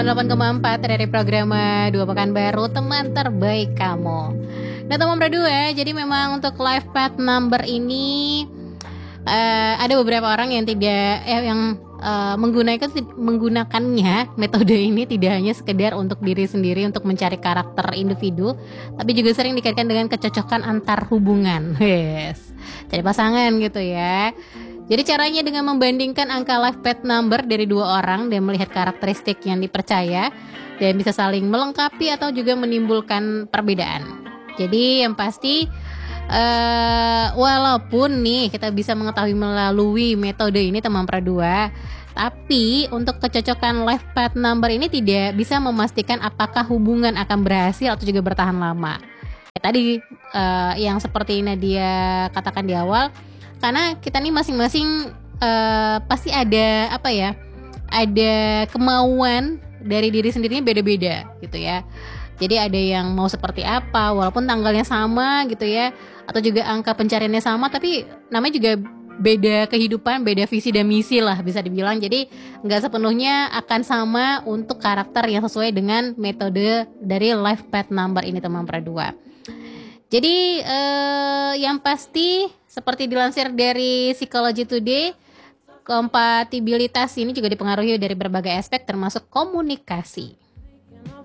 8,4 dari program Dua Pekan Baru, teman terbaik kamu. Nah teman berdua, jadi memang untuk live pad number ini ada beberapa orang yang tidak menggunakannya metode ini tidak hanya sekedar untuk diri sendiri untuk mencari karakter individu, tapi juga sering dikaitkan dengan kecocokan antar hubungan. Yes, cari pasangan gitu ya. Jadi caranya dengan membandingkan angka live pad number dari dua orang dan melihat karakteristik yang dipercaya dan bisa saling melengkapi atau juga menimbulkan perbedaan. Jadi yang pasti walaupun nih kita bisa mengetahui melalui metode ini teman perdua, tapi untuk kecocokan live pad number ini tidak bisa memastikan apakah hubungan akan berhasil atau juga bertahan lama. Tadi yang seperti Nadia katakan di awal, karena kita nih masing-masing pasti ada ada kemauan dari diri sendirinya beda-beda gitu ya. Jadi ada yang mau seperti apa walaupun tanggalnya sama gitu ya, atau juga angka pencariannya sama, tapi namanya juga beda kehidupan, beda visi dan misi lah bisa dibilang. Jadi nggak sepenuhnya akan sama untuk karakter yang sesuai dengan metode dari live pad number ini teman berdua. Jadi yang pasti seperti dilansir dari Psychology Today, kompatibilitas ini juga dipengaruhi dari berbagai aspek termasuk komunikasi.